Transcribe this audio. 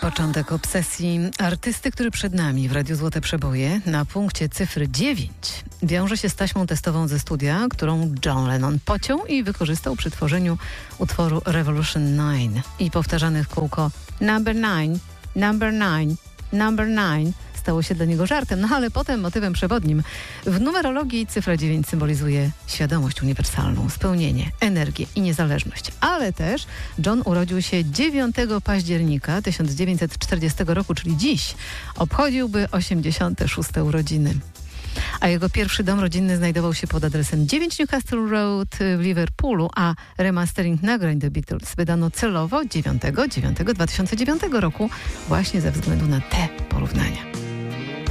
Początek obsesji artysty, który przed nami w Radiu Złote Przeboje na punkcie cyfry 9 wiąże się z taśmą testową ze studia, którą John Lennon pociął i wykorzystał przy tworzeniu utworu Revolution 9 i powtarzanych kółko Number 9, Number 9, Number 9 stało się dla niego żartem, no ale potem motywem przewodnim. W numerologii cyfra 9 symbolizuje świadomość uniwersalną, spełnienie, energię i niezależność. Ale też John urodził się 9 października 1940 roku, czyli dziś obchodziłby 86. urodziny. A jego pierwszy dom rodzinny znajdował się pod adresem 9 Newcastle Road w Liverpoolu, a remastering nagrań The Beatles wydano celowo 9/9/2009 roku właśnie ze względu na te porównania.